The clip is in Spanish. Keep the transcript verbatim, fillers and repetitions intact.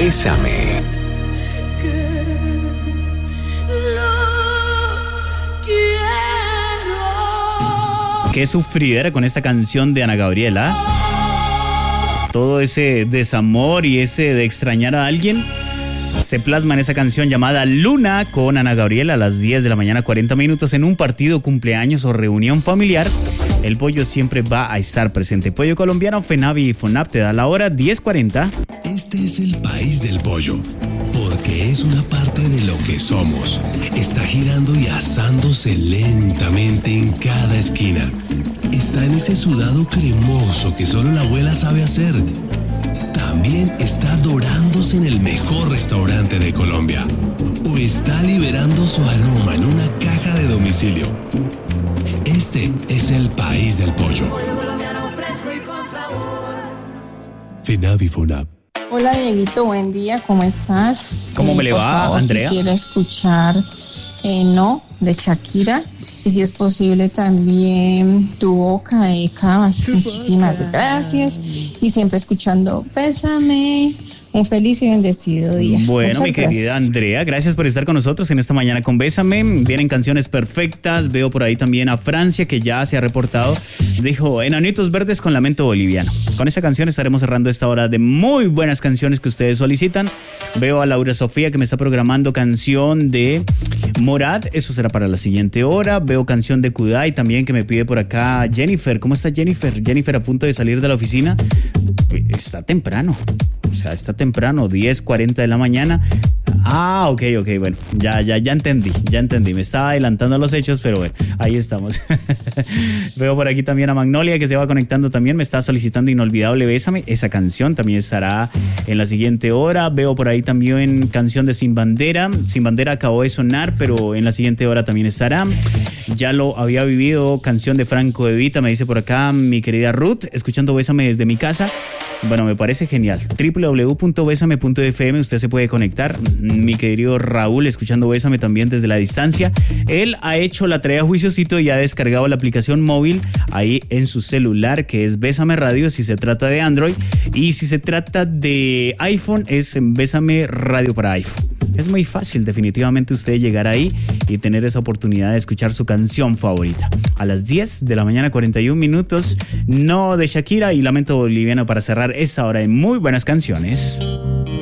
Bésame. Qué sufridera con esta canción de Ana Gabriela. Todo ese desamor y ese de extrañar a alguien se plasma en esa canción llamada Luna con Ana Gabriela a las diez de la mañana, cuarenta minutos, en un partido, cumpleaños o reunión familiar. El pollo siempre va a estar presente. Pollo colombiano, FENAVI y FONAP te da la hora diez cuarenta. Este es el país del pollo, porque es una parte de lo que somos. Está girando y asándose lentamente en cada esquina. Está en ese sudado cremoso que solo la abuela sabe hacer. También está dorándose en el mejor restaurante de Colombia. O está liberando su aroma en una caja de domicilio. Este es el país del pollo. FENAVI FONAP. Hola Dieguito, buen día, ¿cómo estás? ¿Cómo eh, me le va, favor, Andrea? Quisiera escuchar eh, No, de Shakira, y si es posible también Tu Boca de Cabas. Muchísimas gracias y siempre escuchando Bésame. Un feliz y bendecido día. Bueno, Muchas mi gracias. querida Andrea, gracias por estar con nosotros en esta mañana con Bésame. Vienen canciones perfectas. Veo por ahí también a Francia, que ya se ha reportado. Dijo, Enanitos Verdes con Lamento Boliviano. Con esa canción estaremos cerrando esta hora de muy buenas canciones que ustedes solicitan. Veo a Laura Sofía, que me está programando canción de Morat. Eso será para la siguiente hora. Veo canción de Kudai también, que me pide por acá Jennifer. ¿Cómo está Jennifer? Jennifer a punto de salir de la oficina. Está temprano. O sea, está temprano, diez cuarenta de la mañana. Ah, ok, ok, bueno, ya, ya, ya entendí, ya entendí. Me estaba adelantando a los hechos, pero bueno, ahí estamos. Veo por aquí también a Magnolia, que se va conectando también. Me está solicitando Inolvidable Bésame. Esa canción también estará en la siguiente hora. Veo por ahí también canción de Sin Bandera. Sin Bandera acabó de sonar, pero en la siguiente hora también estará. Ya lo había vivido, canción de Franco De Vita, me dice por acá mi querida Ruth, escuchando Bésame desde mi casa. Bueno, me parece genial. doble u doble u doble u punto bésame punto efe eme, usted se puede conectar. Mi querido Raúl, escuchando Bésame también desde la distancia. Él ha hecho la tarea juiciosito y ha descargado la aplicación móvil ahí en su celular, que es Bésame Radio, si se trata de Android. Y si se trata de iPhone, es Bésame Radio para iPhone. Es muy fácil, definitivamente, usted llegar ahí y tener esa oportunidad de escuchar su canción favorita. A las diez de la mañana, cuarenta y un minutos, No de Shakira y Lamento Boliviano para cerrar esta hora de muy buenas canciones.